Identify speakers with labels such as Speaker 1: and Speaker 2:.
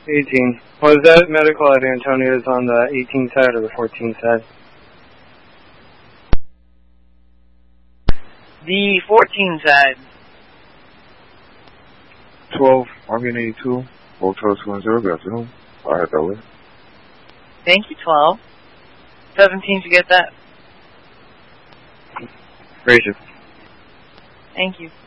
Speaker 1: 18. Was that medical at Antonio's on the 18 side or the 14 side?
Speaker 2: The 14 side.
Speaker 3: 12, Army 82, Hotel 210, good afternoon. I had that way.
Speaker 2: Thank you, 12. 17, you get that?
Speaker 1: Gracious.
Speaker 2: Thank you.